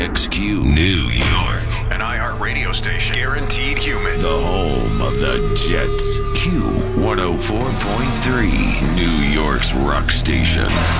XQ New York. An iHeartRadio station. Guaranteed human. The home of the Jets. Q 104.3. New York's rock station.